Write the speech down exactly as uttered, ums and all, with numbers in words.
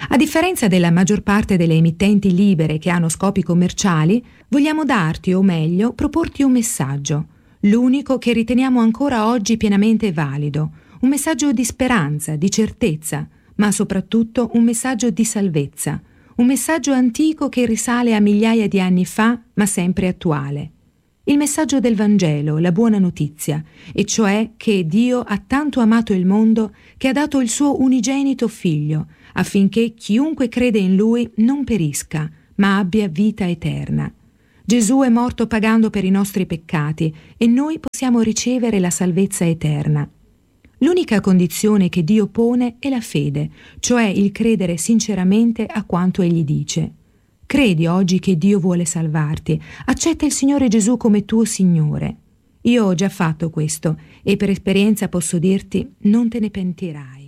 A differenza della maggior parte delle emittenti libere che hanno scopi commerciali, vogliamo darti, o meglio, proporti un messaggio, l'unico che riteniamo ancora oggi pienamente valido, un messaggio di speranza, di certezza, ma soprattutto un messaggio di salvezza, un messaggio antico che risale a migliaia di anni fa, ma sempre attuale. Il messaggio del Vangelo, la buona notizia, e cioè che Dio ha tanto amato il mondo che ha dato il suo unigenito Figlio, affinché chiunque crede in Lui non perisca, ma abbia vita eterna. Gesù è morto pagando per i nostri peccati e noi possiamo ricevere la salvezza eterna. L'unica condizione che Dio pone è la fede, cioè il credere sinceramente a quanto Egli dice. Credi oggi che Dio vuole salvarti, accetta il Signore Gesù come tuo Signore. Io ho già fatto questo e per esperienza posso dirti non te ne pentirai.